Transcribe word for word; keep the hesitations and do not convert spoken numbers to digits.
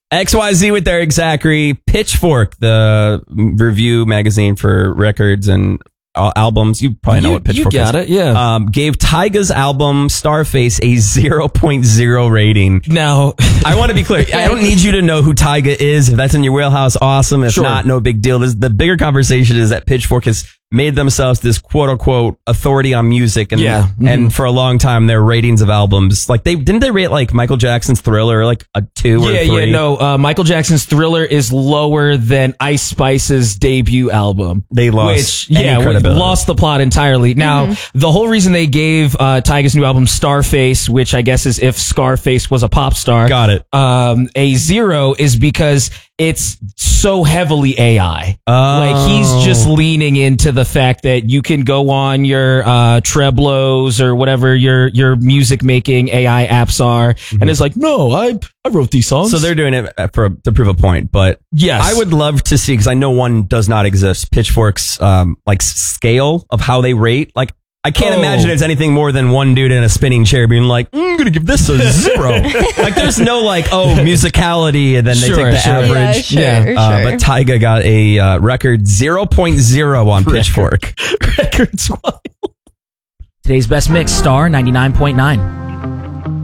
X Y Z with Eric Zachary. Pitchfork, the review magazine for records and uh, albums. You probably know You- what Pitchfork you got is. it, yeah. Um, gave Tyga's album Starface a zero point zero rating. Now, I want to be clear. I don't need you to know who Tyga is. If that's in your wheelhouse, awesome. If Sure. not, no big deal. This, the bigger conversation is that Pitchfork has made themselves this quote unquote authority on music. And, Yeah. Mhm. and for a long time, their ratings of albums, like they, didn't they rate like Michael Jackson's Thriller like a two or yeah, three? yeah, no. Uh, Michael Jackson's Thriller is lower than Ice Spice's debut album. They lost Which, any yeah, we credibility. lost the plot entirely. Now, the whole reason they gave uh, Tyga's new album Starface, which I guess is if Scarface was a pop star, Got it. um, a zero, is because it's so heavily A I. Oh. Like he's just leaning into the fact that you can go on your uh, Treblos or whatever your your music making A I apps are, and it's like, no, I I wrote these songs. So they're doing it for to prove a point, but Yes. I would love to see, because I know one does not exist. Pitchfork's um like scale of how they rate. Like I can't Oh. imagine it's anything more than one dude in a spinning chair being like, "Mm, I'm gonna give this a zero. Like there's no like, oh, musicality, and then they Sure, take the sure. average. Yeah, sure, Uh, sure. but Tyga got a uh, record zero point zero on Pitchfork. records. Today's best mix, Star ninety-nine point nine.